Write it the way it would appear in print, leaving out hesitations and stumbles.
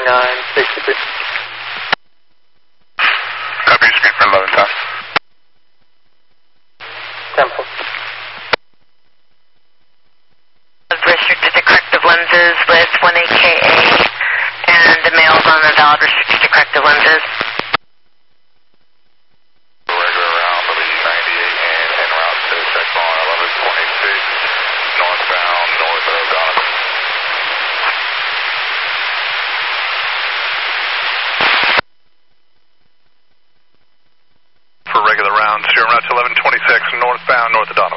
6963. Copy, screen for 11 time. Temple. Restricted to corrective lenses with 18KA and the males on the valid restricted to corrective lenses. Regular round W98 and en route to checkpoint 1126 northbound north of O'Donovan. For regular round, zero route to 1126 northbound north of Donovan.